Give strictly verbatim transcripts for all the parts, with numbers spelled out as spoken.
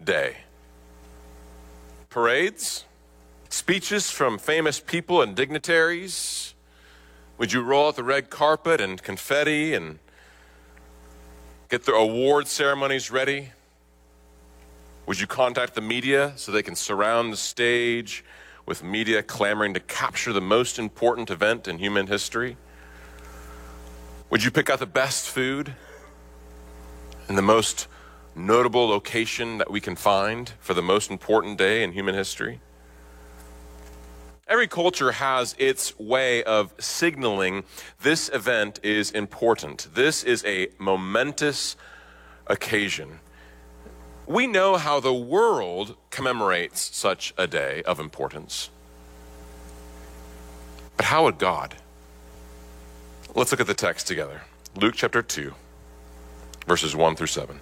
day? Parades? Speeches from famous people and dignitaries? Would you roll out the red carpet and confetti and get the award ceremonies ready? Would you contact the media so they can surround the stage with media clamoring to capture the most important event in human history? Would you pick out the best food and the most notable location that we can find for the most important day in human history? Every culture has its way of signaling this event is important. This is a momentous occasion. We know how the world commemorates such a day of importance. But how would God? Let's look at the text together. Luke chapter two, verses one through seven.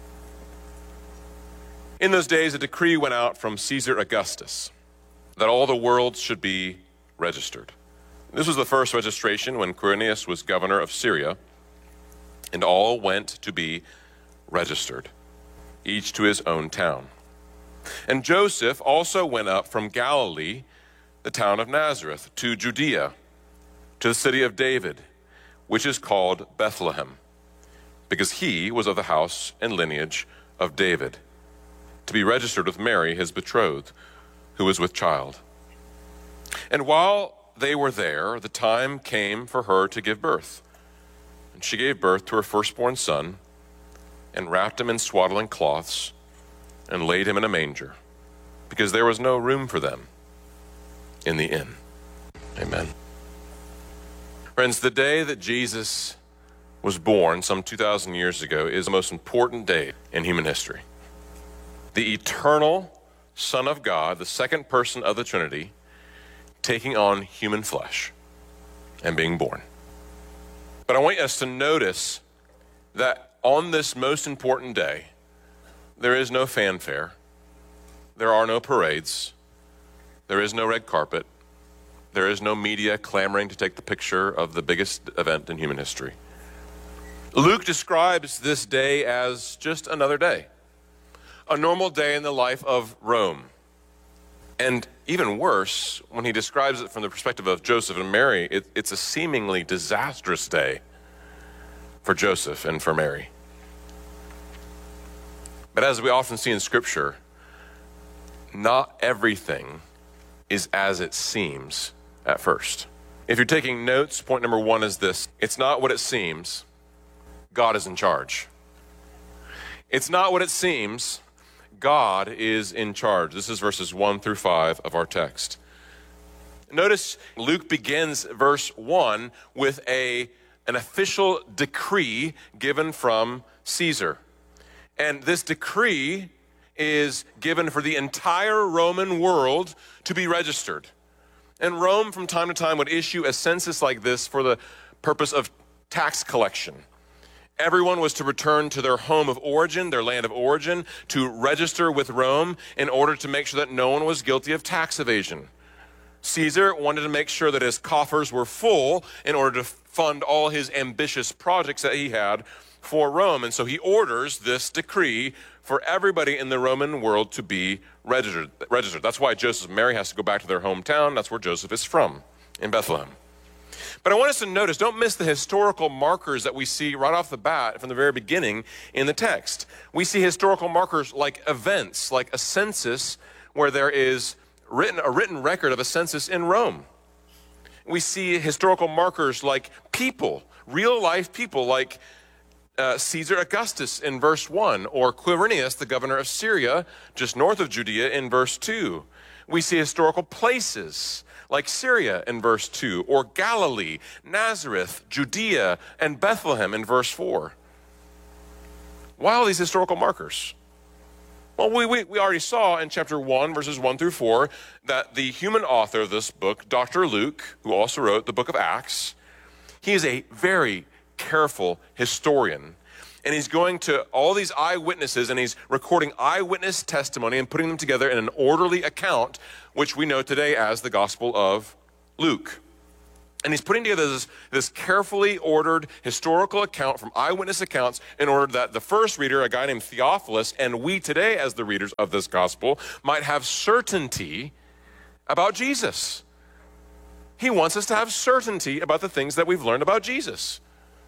In those days, a decree went out from Caesar Augustus that all the world should be registered. This was the first registration when Quirinius was governor of Syria, and all went to be registered, each to his own town. And Joseph also went up from Galilee, the town of Nazareth, to Judea, to the city of David, which is called Bethlehem, because he was of the house and lineage of David, to be registered with Mary, his betrothed, who was with child. And while they were there, the time came for her to give birth. And she gave birth to her firstborn son, and wrapped him in swaddling cloths, and laid him in a manger, because there was no room for them in the inn. Amen. Friends, the day that Jesus was born some two thousand years ago is the most important day in human history. The eternal Son of God, the second person of the Trinity, taking on human flesh and being born. But I want us to notice that on this most important day, there is no fanfare, there are no parades, there is no red carpet, there is no media clamoring to take the picture of the biggest event in human history. Luke describes this day as just another day, a normal day in the life of Rome. And even worse, when he describes it from the perspective of Joseph and Mary, it, it's a seemingly disastrous day for Joseph and for Mary. But as we often see in Scripture, not everything is as it seems at first. If you're taking notes, point number one is this: it's not what it seems. God is in charge. It's not what it seems. God is in charge. This is verses one through five of our text. Notice Luke begins verse one with a, an official decree given from Caesar. And this decree is given for the entire Roman world to be registered. And Rome from time to time would issue a census like this for the purpose of tax collection. Everyone was to return to their home of origin, their land of origin, to register with Rome in order to make sure that no one was guilty of tax evasion. Caesar wanted to make sure that his coffers were full in order to fund all his ambitious projects that he had for Rome. And so he orders this decree for everybody in the Roman world to be registered. registered. That's why Joseph and Mary has to go back to their hometown. That's where Joseph is from, in Bethlehem. But I want us to notice, don't miss the historical markers that we see right off the bat from the very beginning in the text. We see historical markers like events, like a census where there is written a written record of a census in Rome. We see historical markers like people, real life people like uh, Caesar Augustus in verse one, or Quirinius, the governor of Syria, just north of Judea in verse two. We see historical places like Syria in verse two, or Galilee, Nazareth, Judea, and Bethlehem in verse four. Why all these historical markers? Well, we, we, we already saw in chapter one, verses one through four, that the human author of this book, Doctor Luke, who also wrote the book of Acts, he is a very careful historian. And he's going to all these eyewitnesses, and he's recording eyewitness testimony and putting them together in an orderly account, which we know today as the Gospel of Luke. And he's putting together this, this carefully ordered historical account from eyewitness accounts in order that the first reader, a guy named Theophilus, and we today as the readers of this gospel, might have certainty about Jesus. He wants us to have certainty about the things that we've learned about Jesus.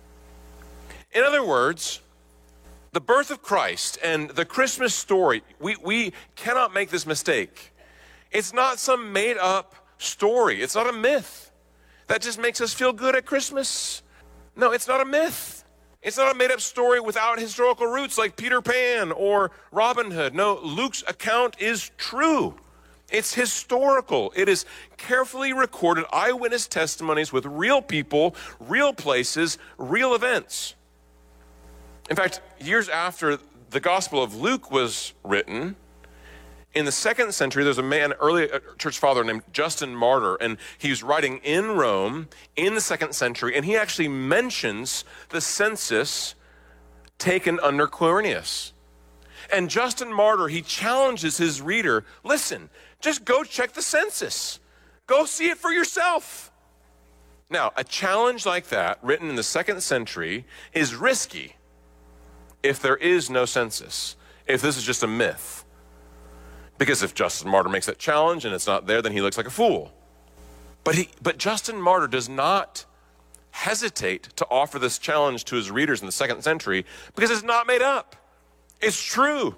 In other words, the birth of Christ and the Christmas story, we, we cannot make this mistake. It's not some made-up story. It's not a myth that just makes us feel good at Christmas. No, it's not a myth. It's not a made-up story without historical roots like Peter Pan or Robin Hood. No, Luke's account is true. It's historical. It is carefully recorded eyewitness testimonies with real people, real places, real events. In fact, years after the Gospel of Luke was written, in the second century, there's a man, early church father named Justin Martyr, and he's writing in Rome in the second century, and he actually mentions the census taken under Quirinius. And Justin Martyr, he challenges his reader, listen, just go check the census. Go see it for yourself. Now, a challenge like that, written in the second century, is risky if there is no census, if this is just a myth. Because if Justin Martyr makes that challenge and it's not there, then he looks like a fool. But he, but Justin Martyr does not hesitate to offer this challenge to his readers in the second century because it's not made up. It's true.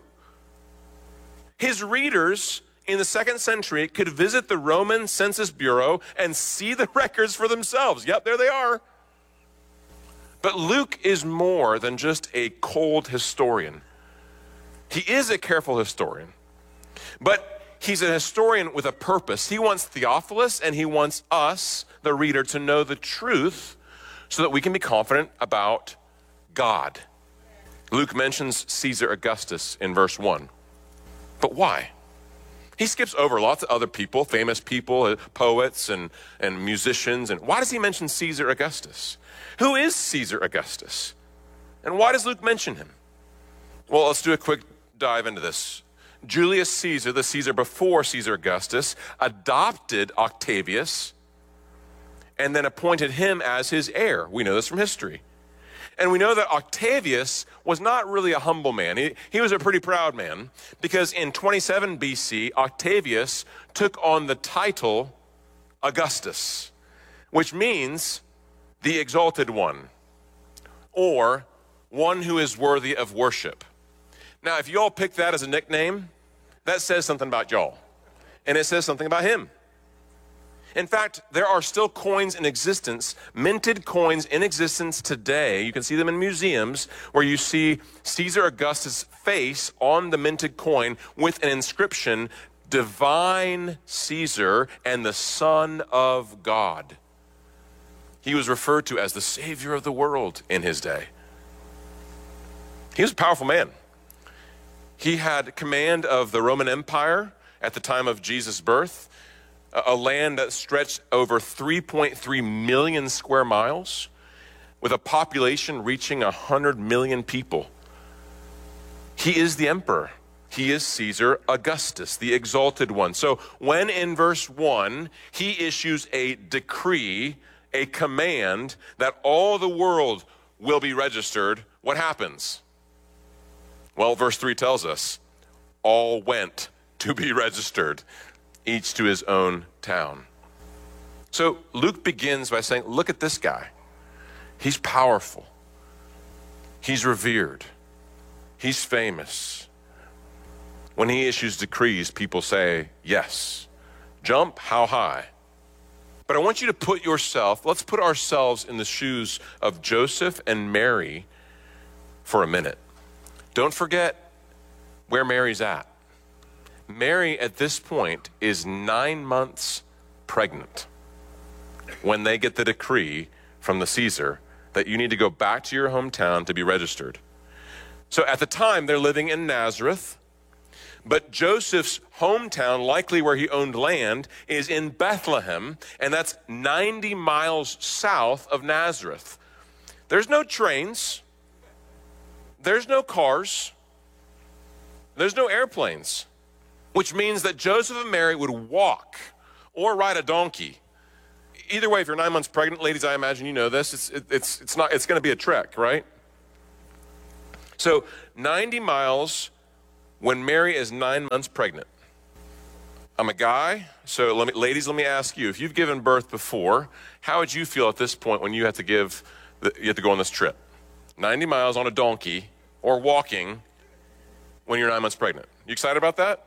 His readers in the second century could visit the Roman Census Bureau and see the records for themselves. Yep, there they are. But Luke is more than just a cold historian. He is a careful historian. But he's a historian with a purpose. He wants Theophilus and he wants us, the reader, to know the truth so that we can be confident about God. Luke mentions Caesar Augustus in verse one. But why? He skips over lots of other people, famous people, poets and, and musicians. And why does he mention Caesar Augustus? Who is Caesar Augustus? And why does Luke mention him? Well, let's do a quick dive into this. Julius Caesar, the Caesar before Caesar Augustus, adopted Octavius and then appointed him as his heir. We know this from history. And we know that Octavius was not really a humble man. He, he was a pretty proud man because in twenty-seven B C, Octavius took on the title Augustus, which means the exalted one or one who is worthy of worship. Now, if y'all pick that as a nickname, that says something about y'all. And it says something about him. In fact, there are still coins in existence, minted coins in existence today. You can see them in museums where you see Caesar Augustus' face on the minted coin with an inscription, Divine Caesar and the Son of God. He was referred to as the Savior of the world in his day. He was a powerful man. He had command of the Roman Empire at the time of Jesus' birth, a land that stretched over three point three million square miles, with a population reaching one hundred million people. He is the emperor. He is Caesar Augustus, the exalted one. So when in verse one, he issues a decree, a command that all the world will be registered, what happens? Well, verse three tells us, all went to be registered, each to his own town. So Luke begins by saying, look at this guy. He's powerful. He's revered. He's famous. When he issues decrees, people say, yes. Jump, how high? But I want you to put yourself, let's put ourselves in the shoes of Joseph and Mary for a minute. Don't forget where Mary's at. Mary, at this point, is nine months pregnant when they get the decree from the Caesar that you need to go back to your hometown to be registered. So at the time, they're living in Nazareth, but Joseph's hometown, likely where he owned land, is in Bethlehem, and that's ninety miles south of Nazareth. There's no trains. There's no cars. There's no airplanes, which means that Joseph and Mary would walk or ride a donkey. either way, if you're nine months pregnant, ladies, I imagine you know this, it's, it, it's, it's not, it's going to be a trek, right? So ninety miles when Mary is nine months pregnant. I'm a guy, so let me, ladies, let me ask you, if you've given birth before, how would you feel at this point when you have to give, the, you have to go on this trip? ninety miles on a donkey or walking when you're nine months pregnant. You excited about that?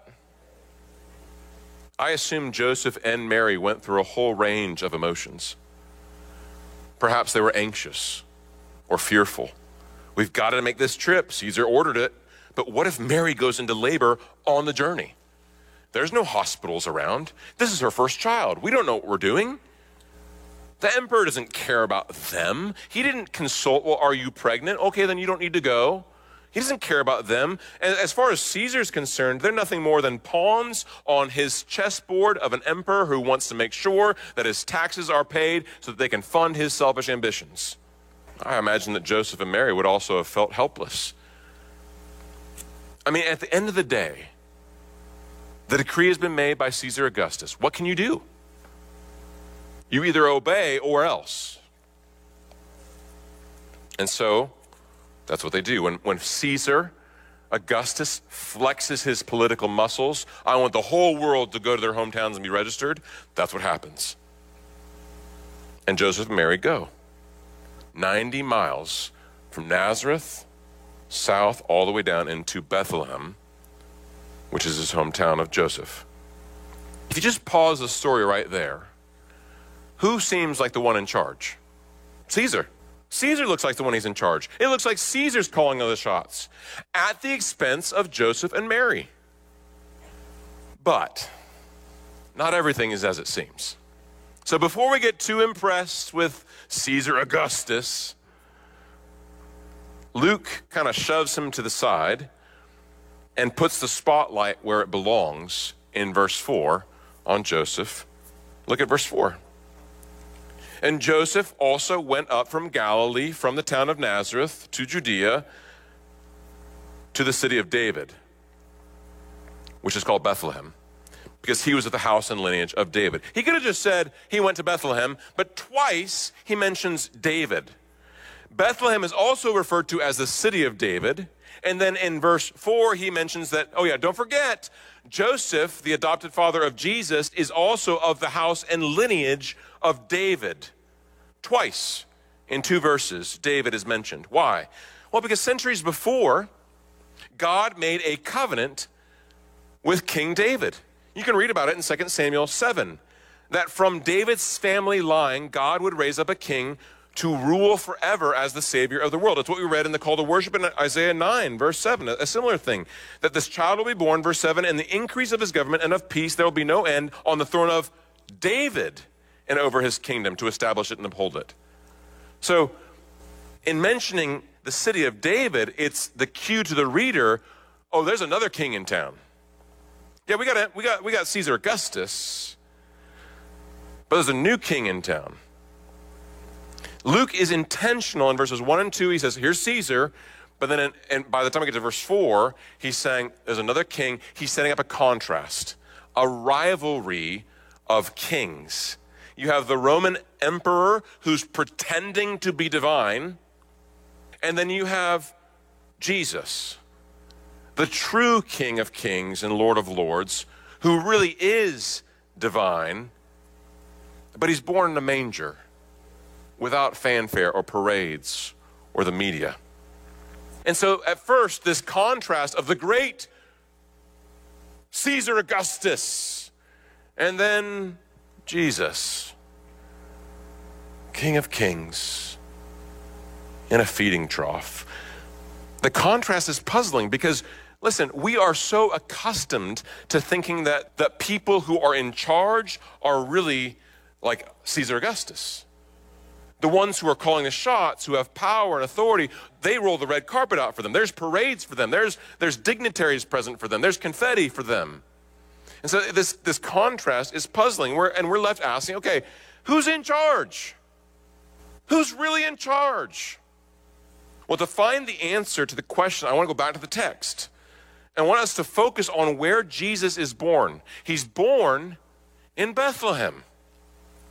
I assume Joseph and Mary went through a whole range of emotions. Perhaps they were anxious or fearful. We've got to make this trip. Caesar ordered it. But what if Mary goes into labor on the journey? There's no hospitals around. This is her first child. We don't know what we're doing. The emperor doesn't care about them. He didn't consult, well, are you pregnant? Okay, then you don't need to go. He doesn't care about them. And as far as Caesar's concerned, they're nothing more than pawns on his chessboard of an emperor who wants to make sure that his taxes are paid so that they can fund his selfish ambitions. I imagine that Joseph and Mary would also have felt helpless. I mean, at the end of the day, the decree has been made by Caesar Augustus. What can you do? You either obey or else. And so, that's what they do. When, when Caesar Augustus flexes his political muscles, I want the whole world to go to their hometowns and be registered, that's what happens. And Joseph and Mary go. ninety miles from Nazareth, south, all the way down into Bethlehem, which is his hometown of Joseph. If you just pause the story right there, who seems like the one in charge? Caesar. Caesar looks like the one he's in charge. It looks like Caesar's calling all the shots at the expense of Joseph and Mary. But not everything is as it seems. So before we get too impressed with Caesar Augustus, Luke kind of shoves him to the side and puts the spotlight where it belongs in verse four on Joseph. Look at verse four. And Joseph also went up from Galilee, from the town of Nazareth to Judea, to the city of David, which is called Bethlehem, because he was of the house and lineage of David. He could have just said he went to Bethlehem, but twice he mentions David. Bethlehem is also referred to as the city of David. And then in verse four, he mentions that, oh yeah, don't forget, Joseph, the adopted father of Jesus, is also of the house and lineage of David. Twice in two verses, David is mentioned. Why? Well, because centuries before, God made a covenant with King David. You can read about it in Second Samuel seven, that from David's family line, God would raise up a king to rule forever as the Savior of the world. That's what we read in the call to worship in Isaiah nine, verse seven, a similar thing. That this child will be born, verse seven, and the increase of his government and of peace, there will be no end on the throne of David and over his kingdom to establish it and uphold it. So, in mentioning the city of David, it's the cue to the reader, oh, there's another king in town. Yeah, we got a, we got we got Caesar Augustus, but there's a new king in town. Luke is intentional in verses one and two. He says, here's Caesar. But then in, and by the time we get to verse four, he's saying there's another king. He's setting up a contrast, a rivalry of kings. You have the Roman emperor who's pretending to be divine. And then you have Jesus, the true King of Kings and Lord of Lords, who really is divine, but he's born in a manger, without fanfare or parades or the media. And so at first, this contrast of the great Caesar Augustus and then Jesus, King of Kings, in a feeding trough. The contrast is puzzling because, listen, we are so accustomed to thinking that the people who are in charge are really like Caesar Augustus. The ones who are calling the shots, who have power and authority, they roll the red carpet out for them. There's parades for them. There's, there's dignitaries present for them. There's confetti for them. And so this, this contrast is puzzling. We're, and we're left asking, okay, who's in charge? Who's really in charge? Well, to find the answer to the question, I want to go back to the text. And I want us to focus on where Jesus is born. He's born in Bethlehem.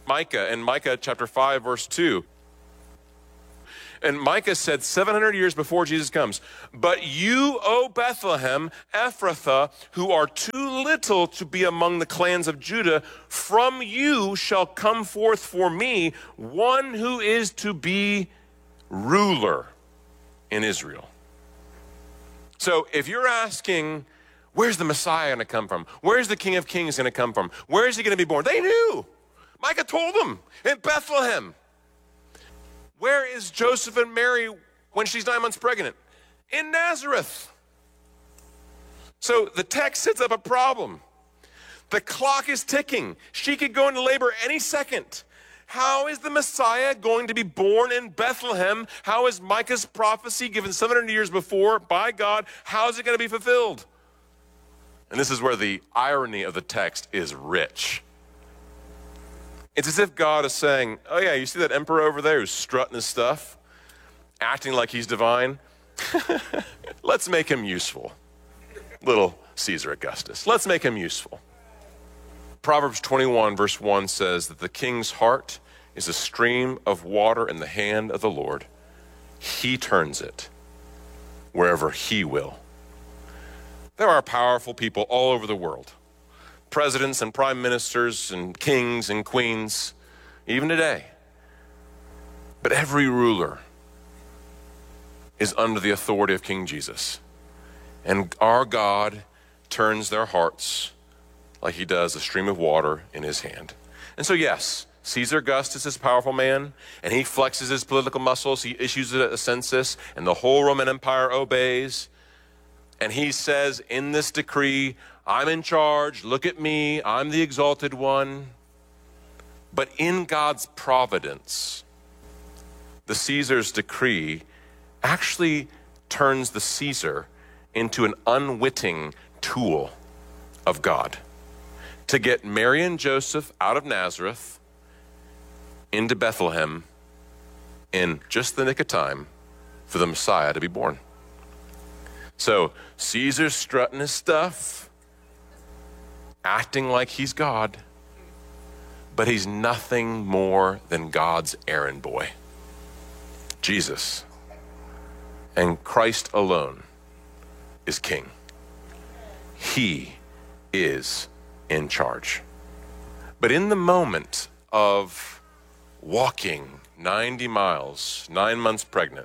Micah in Micah chapter five, verse two. And Micah said seven hundred years before Jesus comes, "But you, O Bethlehem, Ephrathah, who are too little to be among the clans of Judah, from you shall come forth for me one who is to be ruler in Israel." So if you're asking, where's the Messiah going to come from? Where's the King of Kings going to come from? Where is he going to be born? They knew. Micah told them in Bethlehem. Where is Joseph and Mary when she's nine months pregnant? In Nazareth. So the text sets up a problem. The clock is ticking. She could go into labor any second. How is the Messiah going to be born in Bethlehem? How is Micah's prophecy given seven hundred years before by God? How is it going to be fulfilled? And this is where the irony of the text is rich. It's as if God is saying, oh yeah, you see that emperor over there who's strutting his stuff, acting like he's divine? Let's make him useful. Little Caesar Augustus. Let's make him useful. Proverbs twenty-one verse one says that the king's heart is a stream of water in the hand of the Lord. He turns it wherever he will. There are powerful people all over the world. Presidents and prime ministers and kings and queens, even today. But every ruler is under the authority of King Jesus. And our God turns their hearts like he does a stream of water in his hand. And so yes, Caesar Augustus is a powerful man, and he flexes his political muscles. He issues a census, and the whole Roman Empire obeys. And he says in this decree, I'm in charge, look at me, I'm the exalted one. But in God's providence, the Caesar's decree actually turns the Caesar into an unwitting tool of God to get Mary and Joseph out of Nazareth into Bethlehem in just the nick of time for the Messiah to be born. So Caesar's strutting his stuff, acting like he's God, but he's nothing more than God's errand boy, Jesus. And Christ alone is king. He is in charge. But in the moment of walking ninety miles, nine months pregnant,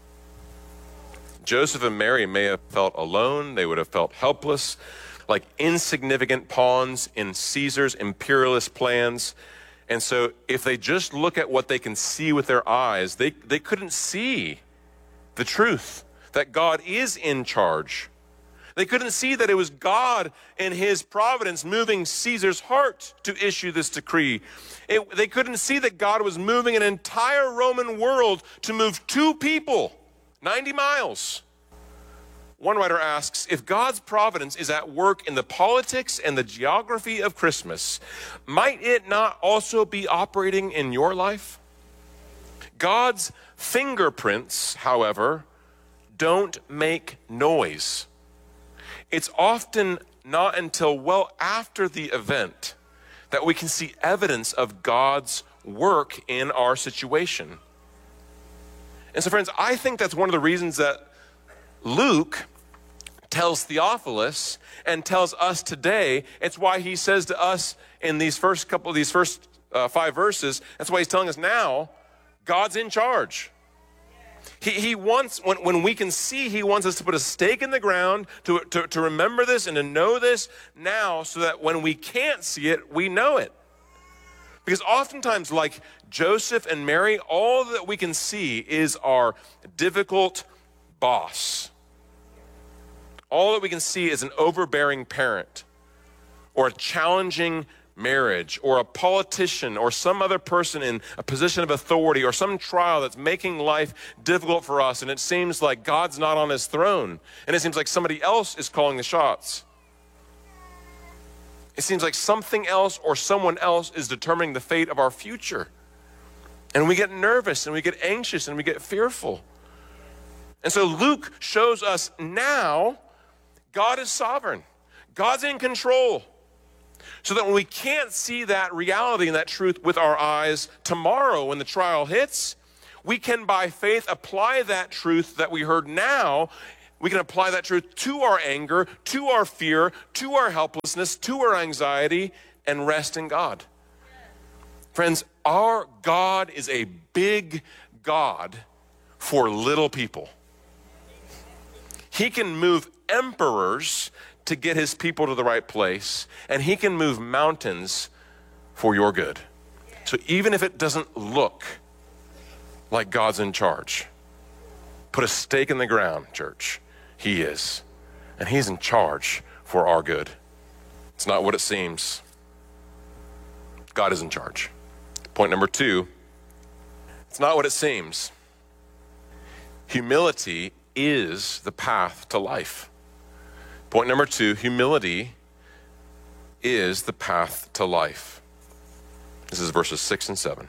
Joseph and Mary may have felt alone. They would have felt helpless, like insignificant pawns in Caesar's imperialist plans. And so if they just look at what they can see with their eyes, they, they couldn't see the truth that God is in charge. They couldn't see that it was God in his providence moving Caesar's heart to issue this decree. It, they couldn't see that God was moving an entire Roman world to move two people ninety miles. One writer asks, if God's providence is at work in the politics and the geography of Christmas, might it not also be operating in your life? God's fingerprints, however, don't make noise. It's often not until well after the event that we can see evidence of God's work in our situation. And so, friends, I think that's one of the reasons that Luke tells Theophilus and tells us today. It's why he says to us in these first couple of these first uh, five verses, that's why he's telling us now, God's in charge. He, he wants, when, when we can see, he wants us to put a stake in the ground, to, to, to remember this and to know this now so that when we can't see it, we know it. Because oftentimes, like Joseph and Mary, all that we can see is our difficult boss. All that we can see is an overbearing parent, or a challenging marriage, or a politician, or some other person in a position of authority, or some trial that's making life difficult for us, and it seems like God's not on his throne, and it seems like somebody else is calling the shots. It seems like something else or someone else is determining the fate of our future. And we get nervous and we get anxious and we get fearful. And so Luke shows us now God is sovereign. God's in control. so that when we can't see that reality and that truth with our eyes tomorrow when the trial hits, we can by faith apply that truth that we heard now. We can apply that truth to our anger, to our fear, to our helplessness, to our anxiety, and rest in God. Friends, our God is a big God for little people. He can move emperors to get his people to the right place, and he can move mountains for your good. So even if it doesn't look like God's in charge, put a stake in the ground, church. He is. And he's in charge for our good. It's not what it seems. God is in charge. Point number two, it's not what it seems. Humility is the path to life. Point number two, humility is the path to life. This is verses six and seven.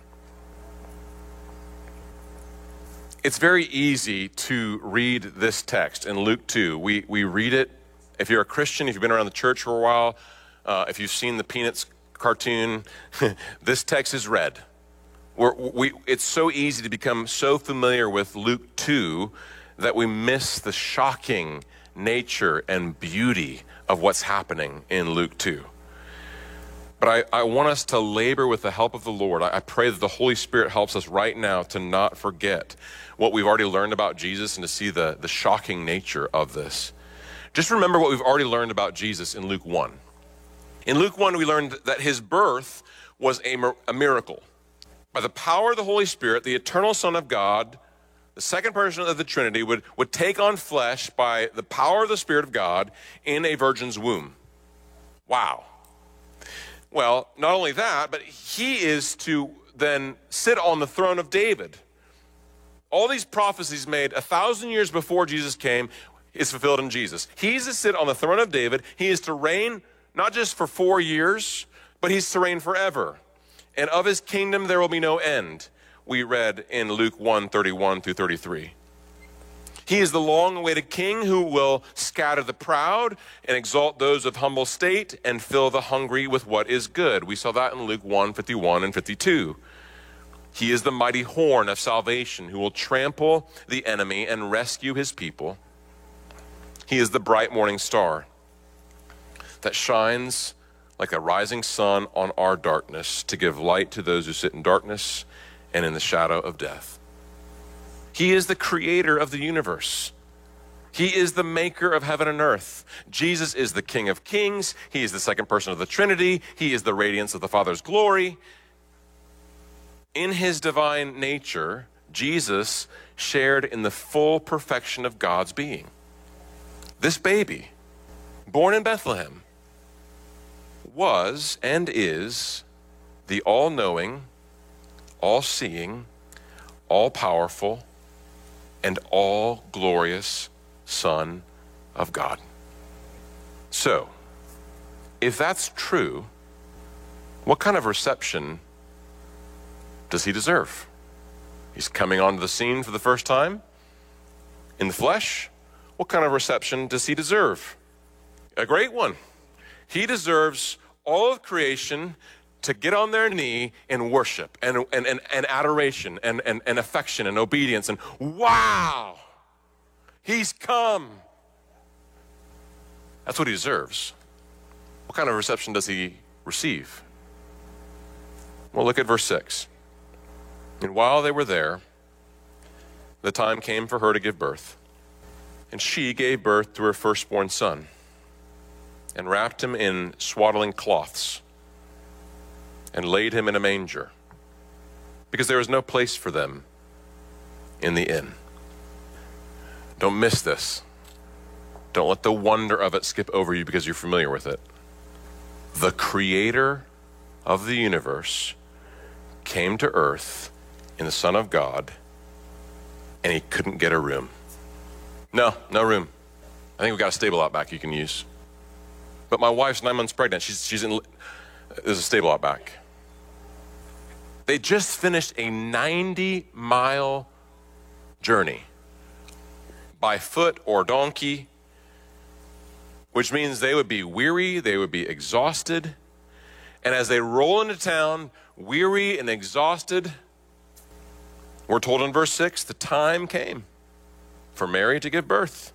It's very easy to read this text in Luke two. We, we read it. If you're a Christian, if you've been around the church for a while, uh, if you've seen the Peanuts cartoon, this text is read. We're, we, it's so easy to become so familiar with Luke two that we miss the shocking nature and beauty of what's happening in Luke two. But I, I want us to labor with the help of the Lord. I, I pray that the Holy Spirit helps us right now to not forget what we've already learned about Jesus and to see the, the shocking nature of this. Just remember what we've already learned about Jesus in Luke one. In Luke one, we learned that his birth was a, a miracle. By the power of the Holy Spirit, the eternal Son of God, the second person of the Trinity, would, would take on flesh by the power of the Spirit of God in a virgin's womb. Wow. Well, not only that, but he is to then sit on the throne of David. All these prophecies made a thousand years before Jesus came is fulfilled in Jesus. He's to sit on the throne of David. He is to reign not just for four years, but he's to reign forever. And of his kingdom there will be no end, we read in Luke one, thirty-one through thirty-three. He is the long-awaited king who will scatter the proud and exalt those of humble state and fill the hungry with what is good. We saw that in Luke one, fifty-one and fifty-two. He is the mighty horn of salvation who will trample the enemy and rescue his people. He is the bright morning star that shines like a rising sun on our darkness to give light to those who sit in darkness and in the shadow of death. He is the creator of the universe. He is the maker of heaven and earth. Jesus is the King of kings. He is the second person of the Trinity. He is the radiance of the Father's glory. In his divine nature, Jesus shared in the full perfection of God's being. This baby, born in Bethlehem, was and is the all-knowing, all-seeing, all-powerful, and all-glorious Son of God. So, if that's true, what kind of reception does he deserve? He's coming onto the scene for the first time in the flesh. What kind of reception does he deserve? A great one. He deserves all of creation to get on their knee in worship and, and, and, and adoration and, and, and affection and obedience and wow, he's come. That's what he deserves. What kind of reception does he receive? Well, look at verse six. And while they were there, the time came for her to give birth. And she gave birth to her firstborn son and wrapped him in swaddling cloths and laid him in a manger because there was no place for them in the inn. Don't miss this. Don't let the wonder of it skip over you because you're familiar with it. The creator of the universe came to earth in the Son of God, and he couldn't get a room. No, no room. I think we've got a stable out back you can use. But my wife's nine months pregnant. She's, she's in, there's a stable out back. They just finished a ninety mile journey by foot or donkey, which means they would be weary, they would be exhausted. And as they roll into town, weary and exhausted, we're told in verse six, the time came for Mary to give birth,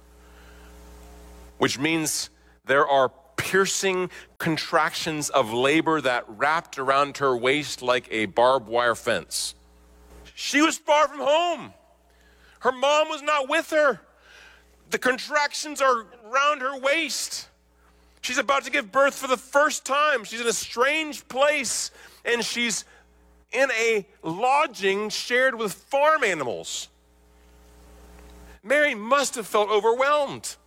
which means there are piercing contractions of labor that wrapped around her waist like a barbed wire fence. She was far from home. Her mom was not with her. The contractions are around her waist. She's about to give birth for the first time. She's in a strange place, and she's in a lodging shared with farm animals. Mary must have felt overwhelmed.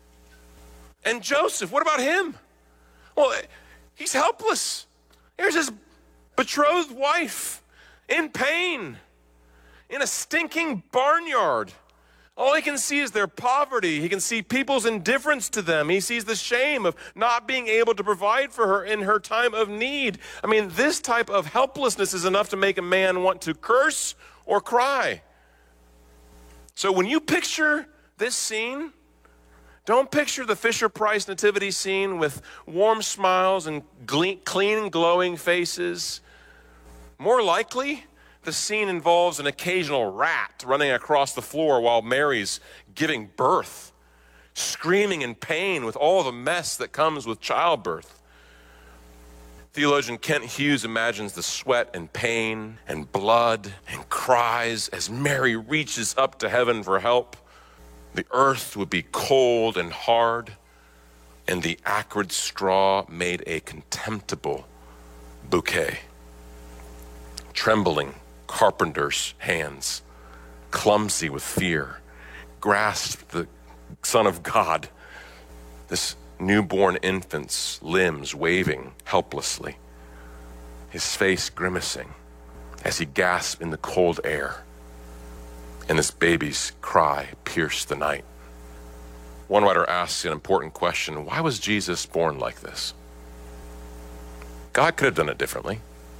And Joseph, what about him? Well, he's helpless. Here's his betrothed wife in pain, in a stinking barnyard. All he can see is their poverty. He can see people's indifference to them. He sees the shame of not being able to provide for her in her time of need. I mean, this type of helplessness is enough to make a man want to curse or cry. So when you picture this scene, don't picture the Fisher-Price nativity scene with warm smiles and clean, glowing faces. More likely, the scene involves an occasional rat running across the floor while Mary's giving birth, screaming in pain with all the mess that comes with childbirth. Theologian Kent Hughes imagines the sweat and pain and blood and cries as Mary reaches up to heaven for help. The earth would be cold and hard, and the acrid straw made a contemptible bouquet. Trembling carpenter's hands, clumsy with fear, grasped the Son of God, this newborn infant's limbs waving helplessly, his face grimacing as he gasped in the cold air, and this baby's cry pierced the night. One writer asks an important question: why was Jesus born like this? God could have done it differently.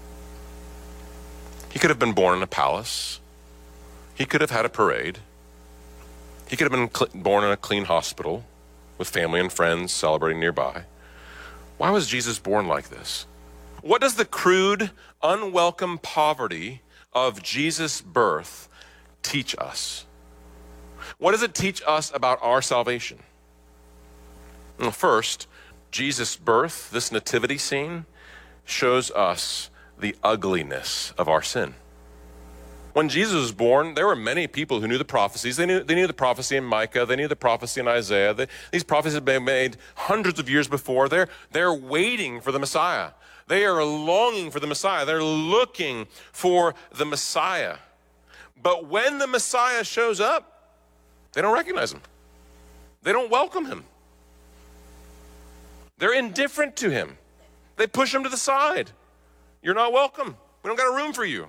He could have been born in a palace. He could have had a parade. He could have been cl- born in a clean hospital with family and friends celebrating nearby. Why was Jesus born like this? What does the crude, unwelcome poverty of Jesus' birth teach us? What does it teach us about our salvation? Well, first, Jesus' birth, this nativity scene, shows us the ugliness of our sin. When Jesus was born, there were many people who knew the prophecies. They knew, they knew the prophecy in Micah. They knew the prophecy in Isaiah. They, these prophecies had been made hundreds of years before. They're, they're waiting for the Messiah. They are longing for the Messiah. They're looking for the Messiah. But when the Messiah shows up, they don't recognize him. They don't welcome him. They're indifferent to him. They push him to the side. You're not welcome. We don't got a room for you.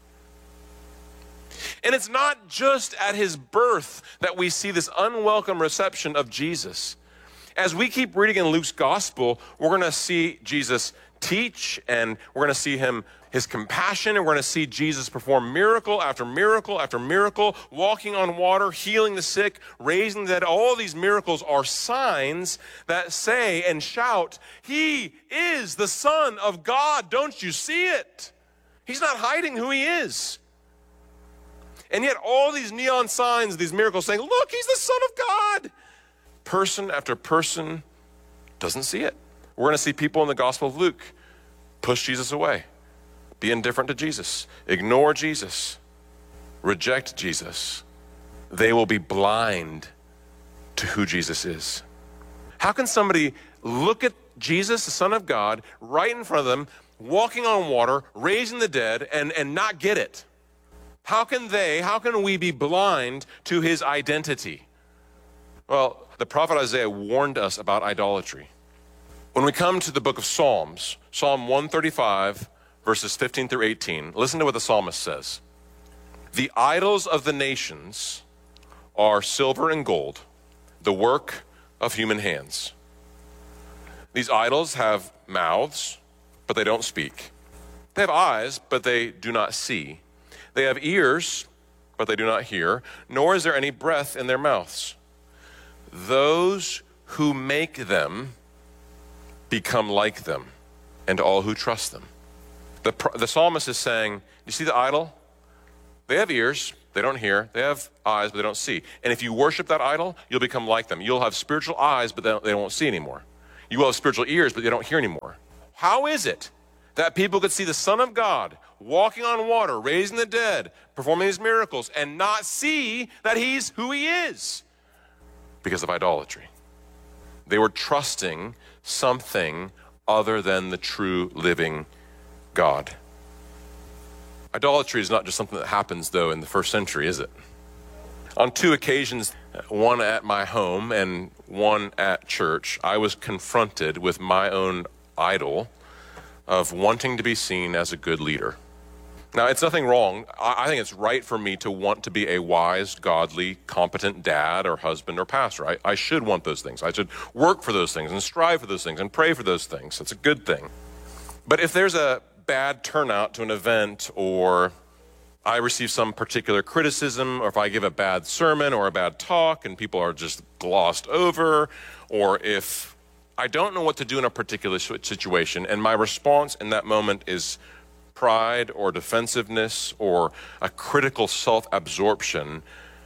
And it's not just at his birth that we see this unwelcome reception of Jesus. As we keep reading in Luke's gospel, we're going to see Jesus teach, and we're going to see him, his compassion, and we're going to see Jesus perform miracle after miracle after miracle, walking on water, healing the sick, raising the dead. All these miracles are signs that say and shout, he is the Son of God. Don't you see it? He's not hiding who he is. And yet all these neon signs, these miracles saying, look, he's the Son of God. Person after person doesn't see it. We're going to see people in the Gospel of Luke push Jesus away, be indifferent to Jesus, ignore Jesus, reject Jesus. They will be blind to who Jesus is. How can somebody look at Jesus, the Son of God, right in front of them, walking on water, raising the dead, and, and not get it? How can they, how can we be blind to his identity? Well, the prophet Isaiah warned us about idolatry. When we come to the book of Psalms, Psalm one thirty-five, verses fifteen through eighteen, listen to what the psalmist says. The idols of the nations are silver and gold, the work of human hands. These idols have mouths, but they don't speak. They have eyes, but they do not see. They have ears, but they do not hear, nor is there any breath in their mouths. Those who make them become like them, and to all who trust them. The, the psalmist is saying, you see the idol? They have ears, they don't hear. They have eyes, but they don't see. And if you worship that idol, you'll become like them. You'll have spiritual eyes, but they, don't, they won't see anymore. You will have spiritual ears, but they don't hear anymore. How is it that people could see the Son of God walking on water, raising the dead, performing these miracles, and not see that he's who he is? Because of idolatry. They were trusting something other than the true living God. Idolatry is not just something that happens, though, in the first century, is it? On two occasions, one at my home and one at church, I was confronted with my own idol of wanting to be seen as a good leader. Now, it's nothing wrong. I think it's right for me to want to be a wise, godly, competent dad or husband or pastor. I, I should want those things. I should work for those things and strive for those things and pray for those things. That's a good thing. But if there's a bad turnout to an event, or I receive some particular criticism, or if I give a bad sermon or a bad talk and people are just glossed over, or if I don't know what to do in a particular situation and my response in that moment is pride or defensiveness or a critical self-absorption,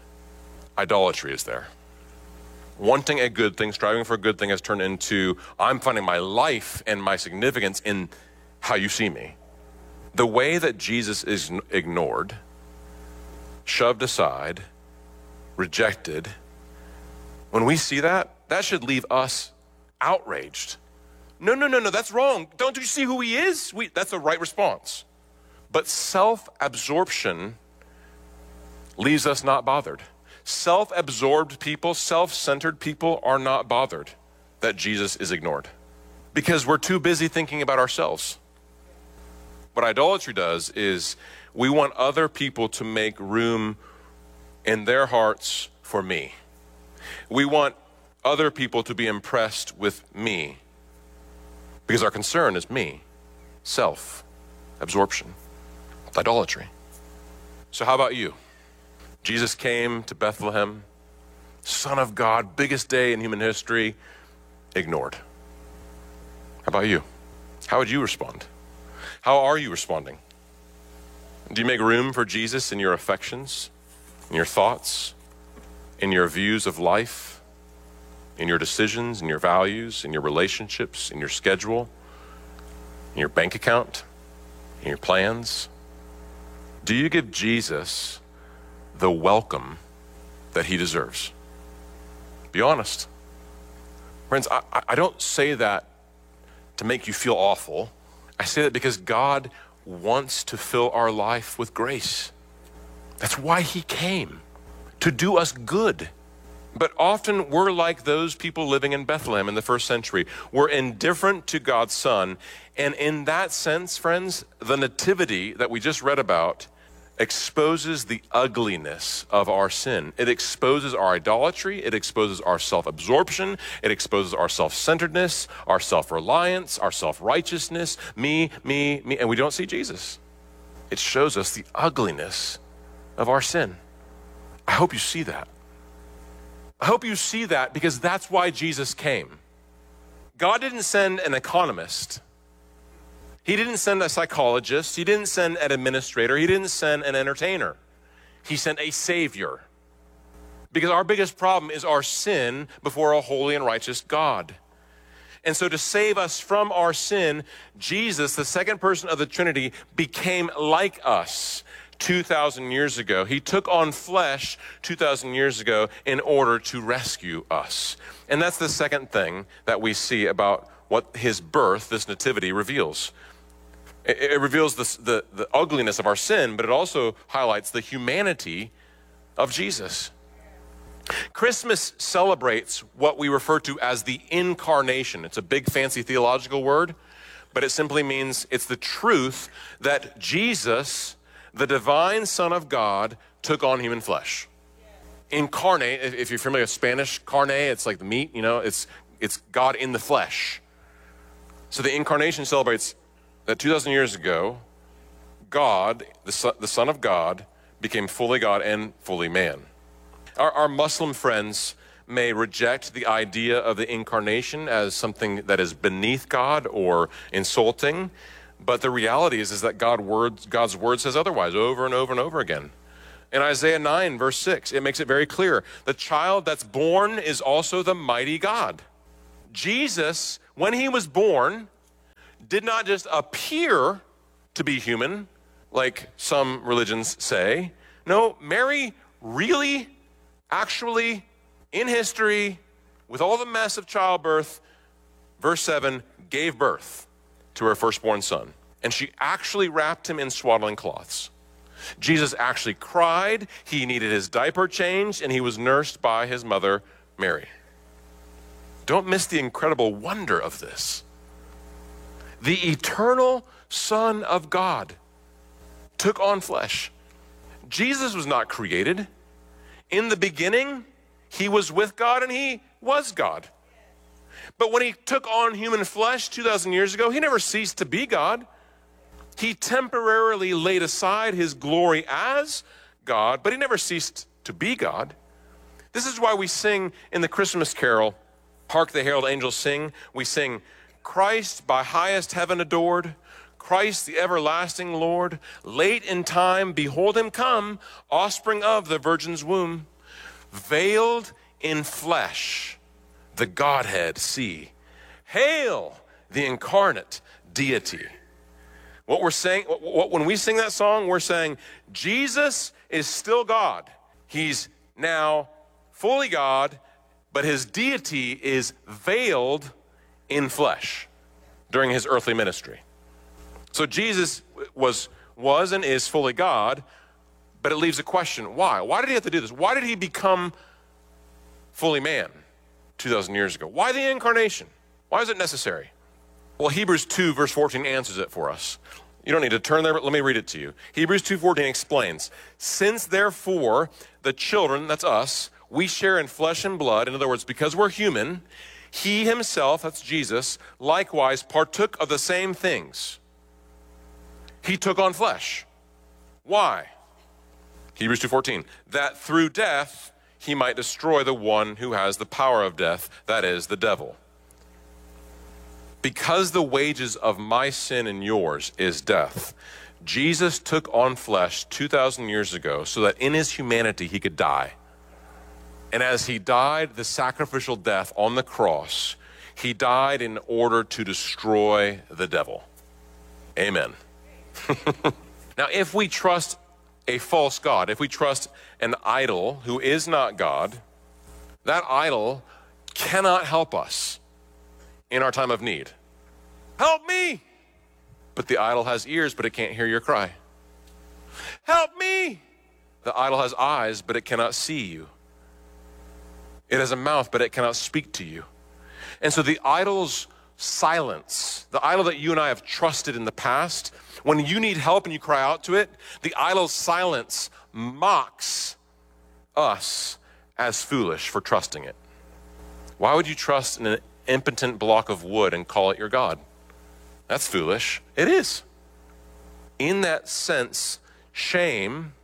idolatry is there. Wanting a good thing, striving for a good thing has turned into, I'm finding my life and my significance in how you see me. The way that Jesus is ignored, shoved aside, rejected, when we see that, that should leave us outraged. No, no, no, no, that's wrong. Don't you see who he is? We, that's the right response. But self-absorption leaves us not bothered. Self-absorbed people, self-centered people are not bothered that Jesus is ignored because we're too busy thinking about ourselves. What idolatry does is we want other people to make room in their hearts for me. We want other people to be impressed with me because our concern is me, self-absorption, idolatry. So how about you? Jesus came to Bethlehem, Son of God, biggest day in human history, ignored. How about you? How would you respond? How are you responding? Do you make room for Jesus in your affections, in your thoughts, in your views of life, in your decisions, in your values, in your relationships, in your schedule, in your bank account, in your plans? Do you give Jesus the welcome that he deserves? Be honest. Friends, I, I don't say that to make you feel awful. I say that because God wants to fill our life with grace. That's why he came, to do us good. But often we're like those people living in Bethlehem in the first century. We're indifferent to God's Son. And in that sense, friends, the nativity that we just read about exposes the ugliness of our sin. It exposes our idolatry. It exposes our self-absorption. It exposes our self-centeredness, our self-reliance, our self-righteousness, me, me, me, and we don't see Jesus. It shows us the ugliness of our sin. I hope you see that. I hope you see that because that's why Jesus came. God didn't send an economist. He didn't send a psychologist. He didn't send an administrator. He didn't send an entertainer. He sent a savior. Because our biggest problem is our sin before a holy and righteous God. And so to save us from our sin, Jesus, the second person of the Trinity, became like us two thousand years ago. He took on flesh two thousand years ago in order to rescue us. And that's the second thing that we see about what his birth, this nativity, reveals. It, it reveals the, the, the ugliness of our sin, but it also highlights the humanity of Jesus. Christmas celebrates what we refer to as the incarnation. It's a big fancy theological word, but it simply means it's the truth that Jesus, the divine Son of God, took on human flesh. Incarnate, if you're familiar with Spanish, carne, it's like the meat, you know, it's it's God in the flesh. So the incarnation celebrates that two thousand years ago, God, the Son, the Son of God, became fully God and fully man. Our, our Muslim friends may reject the idea of the incarnation as something that is beneath God or insulting, but the reality is, is that God words, God's word says otherwise over and over and over again. In Isaiah nine, verse six, it makes it very clear. The child that's born is also the mighty God. Jesus, when he was born, did not just appear to be human, like some religions say. No, Mary really, actually, in history, with all the mess of childbirth, verse seven, gave birth to her firstborn son. And she actually wrapped him in swaddling cloths. Jesus actually cried, he needed his diaper changed, and he was nursed by his mother, Mary. Don't miss the incredible wonder of this. The eternal Son of God took on flesh. Jesus was not created. In the beginning, he was with God and he was God. But when he took on human flesh two thousand years ago, he never ceased to be God. He temporarily laid aside his glory as God, but he never ceased to be God. This is why we sing in the Christmas carol, Hark the Herald Angels Sing. We sing, Christ by highest heaven adored, Christ the everlasting Lord, late in time, behold him come, offspring of the Virgin's womb, veiled in flesh, the Godhead see. Hail the incarnate deity. What we're saying, what, when we sing that song, we're saying Jesus is still God. He's now fully God, but his deity is veiled in flesh during his earthly ministry. So Jesus was, was and is fully God, but it leaves a question, why? Why did he have to do this? Why did he become fully man two thousand years ago? Why the incarnation? Why is it necessary? Well, Hebrews two verse fourteen answers it for us. You don't need to turn there, but let me read it to you. Hebrews two fourteen explains, since therefore the children, that's us, we share in flesh and blood, in other words, because we're human, he himself, that's Jesus, likewise partook of the same things. He took on flesh. Why? Hebrews two fourteen, that through death he might destroy the one who has the power of death, that is, the devil. Because the wages of my sin and yours is death, Jesus took on flesh two thousand years ago so that in his humanity he could die. And as he died the sacrificial death on the cross, he died in order to destroy the devil. Amen. Now, if we trust a false god, if we trust an idol who is not God, that idol cannot help us in our time of need. Help me! But the idol has ears, but it can't hear your cry. Help me! The idol has eyes, but it cannot see you. It has a mouth, but it cannot speak to you. And so the idol's silence, the idol that you and I have trusted in the past, when you need help and you cry out to it, the idol's silence mocks us as foolish for trusting it. Why would you trust in an impotent block of wood and call it your God? That's foolish. It is. In that sense, shame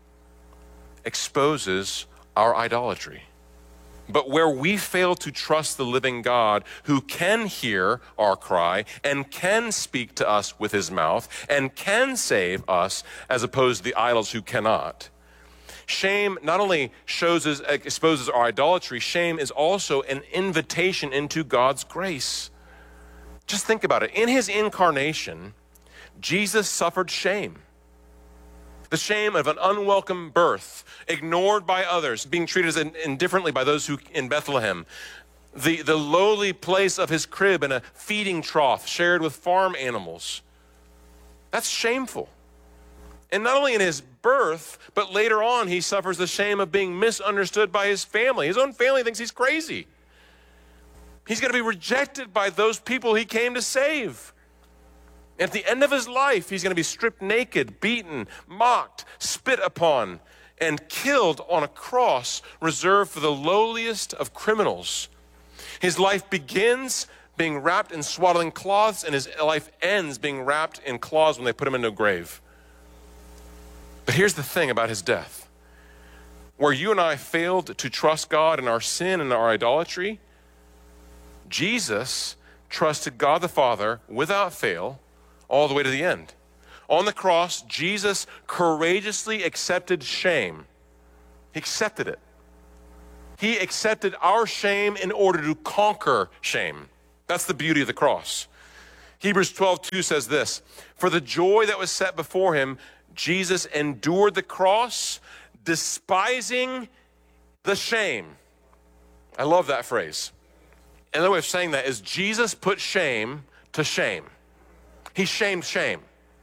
exposes our idolatry. But where we fail to trust the living God who can hear our cry and can speak to us with his mouth and can save us as opposed to the idols who cannot, shame not only shows us, exposes our idolatry, shame is also an invitation into God's grace. Just think about it. In his incarnation, Jesus suffered shame. The shame of an unwelcome birth, ignored by others, being treated as indifferently by those who in Bethlehem. The, the lowly place of his crib in a feeding trough shared with farm animals. That's shameful. And not only in his birth, but later on he suffers the shame of being misunderstood by his family. His own family thinks he's crazy. He's going to be rejected by those people he came to save. At the end of his life, he's going to be stripped naked, beaten, mocked, spit upon, and killed on a cross reserved for the lowliest of criminals. His life begins being wrapped in swaddling cloths, and his life ends being wrapped in cloths when they put him into a grave. But here's the thing about his death. where you and I failed to trust God in our sin and our idolatry, Jesus trusted God the Father without fail all the way to the end. On the cross, Jesus courageously accepted shame. He accepted it. He accepted our shame in order to conquer shame. That's the beauty of the cross. Hebrews twelve two says this, for the joy that was set before him, Jesus endured the cross, despising the shame. I love that phrase. Another way of saying that is Jesus put shame to shame. He shamed shame.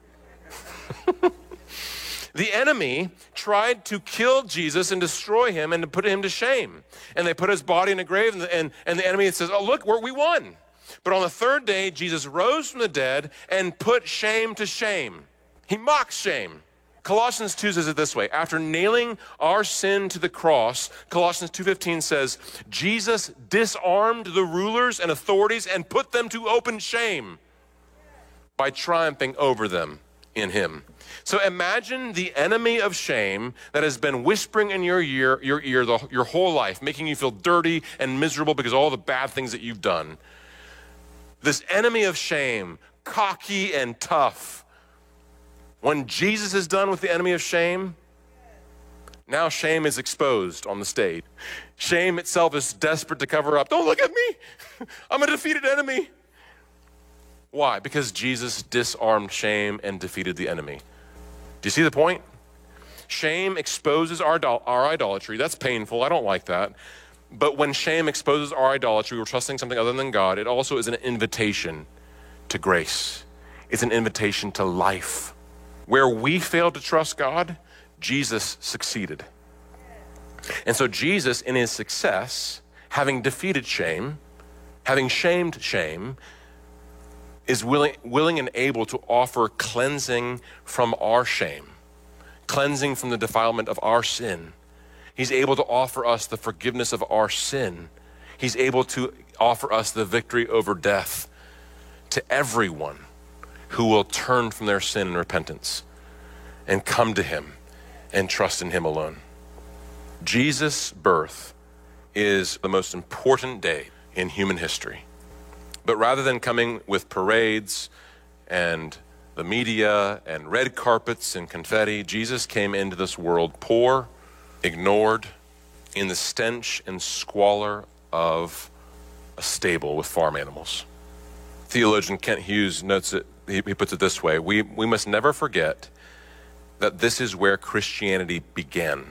The enemy tried to kill Jesus and destroy him and to put him to shame. And they put his body in a grave, and, and, and the enemy says, oh, look, we're, we won. But on the third day, Jesus rose from the dead and put shame to shame. He mocks shame. Colossians two says it this way, after nailing our sin to the cross, Colossians two fifteen says, Jesus disarmed the rulers and authorities and put them to open shame by triumphing over them in him. So imagine the enemy of shame that has been whispering in your ear, your ear the, your whole life, making you feel dirty and miserable because of all the bad things that you've done. This enemy of shame, cocky and tough. When Jesus is done with the enemy of shame, now shame is exposed on the stage. Shame itself is desperate to cover up. Don't look at me. I'm a defeated enemy. Why? Because Jesus disarmed shame and defeated the enemy. Do you see the point? Shame exposes our, our idolatry. That's painful. I don't like that. But when shame exposes our idolatry, we're trusting something other than God, it also is an invitation to grace. It's an invitation to life. Where we failed to trust God, Jesus succeeded. And so Jesus, in his success, having defeated shame, having shamed shame, is willing, willing and able to offer cleansing from our shame, cleansing from the defilement of our sin. He's able to offer us the forgiveness of our sin. He's able to offer us the victory over death to everyone who will turn from their sin and repentance and come to him and trust in him alone. Jesus' birth is the most important day in human history. But rather than coming with parades and the media and red carpets and confetti, Jesus came into this world poor, ignored, in the stench and squalor of a stable with farm animals. Theologian Kent Hughes notes it, he, he puts it this way, we, we must never forget that this is where Christianity began.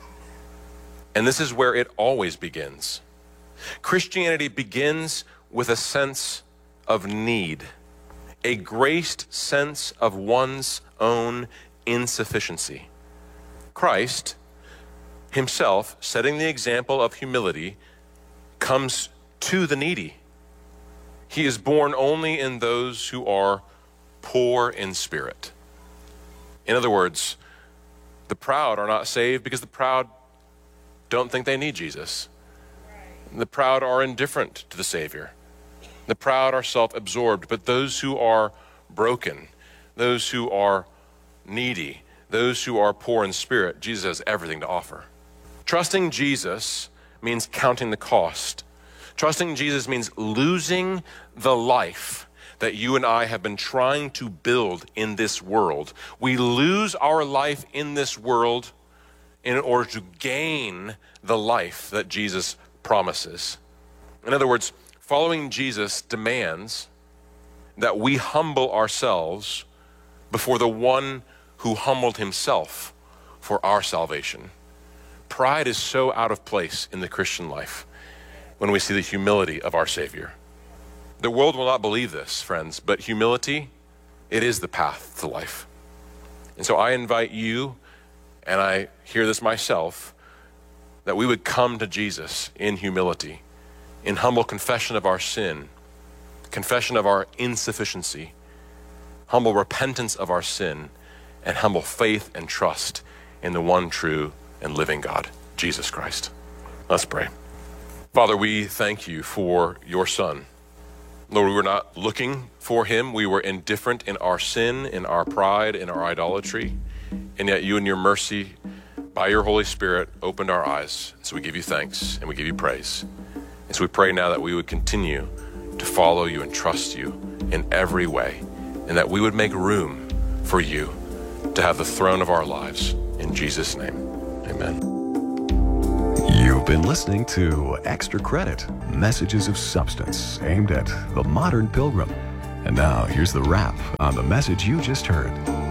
And this is where it always begins. Christianity begins with a sense of need, a graced sense of one's own insufficiency. Christ himself, setting the example of humility, comes to the needy. He is born only in those who are poor in spirit. In other words, the proud are not saved because the proud don't think they need Jesus. The proud are indifferent to the Savior. The proud are self-absorbed, but those who are broken, those who are needy, those who are poor in spirit, Jesus has everything to offer. Trusting Jesus means counting the cost. Trusting Jesus means losing the life that you and I have been trying to build in this world. We lose our life in this world in order to gain the life that Jesus promises. In other words, following Jesus demands that we humble ourselves before the one who humbled himself for our salvation. Pride is so out of place in the Christian life when we see the humility of our Savior. The world will not believe this, friends, but humility, it is the path to life. And so I invite you, and I hear this myself, that we would come to Jesus in humility, in humble confession of our sin, confession of our insufficiency, humble repentance of our sin, and humble faith and trust in the one true and living God, Jesus Christ. Let's pray. Father, we thank you for your Son. Lord, we were not looking for him. We were indifferent in our sin, in our pride, in our idolatry. And yet you in your mercy by your Holy Spirit, opened our eyes. So we give you thanks and we give you praise. And so we pray now that we would continue to follow you and trust you in every way, and that we would make room for you to have the throne of our lives. In Jesus' name, amen. You've been listening to Extra Credit, Messages of Substance, aimed at the modern pilgrim. And now, here's the wrap on the message you just heard.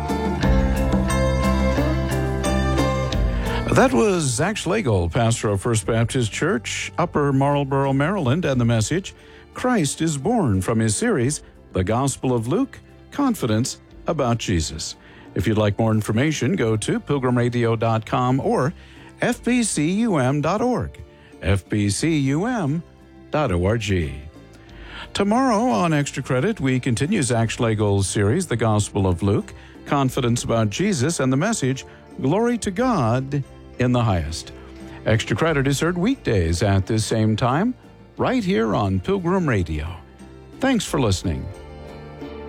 That was Zach Schlegel, pastor of First Baptist Church, Upper Marlboro, Maryland, and the message, Christ is Born, from his series, The Gospel of Luke, Confidence About Jesus. If you'd like more information, go to pilgrim radio dot com or f b c u m dot org, f b c u m dot org. Tomorrow on Extra Credit, we continue Zach Schlegel's series, The Gospel of Luke, Confidence About Jesus, and the message, Glory to God in the Highest. Extra Credit is heard weekdays at this same time, right here on Pilgrim Radio. Thanks for listening.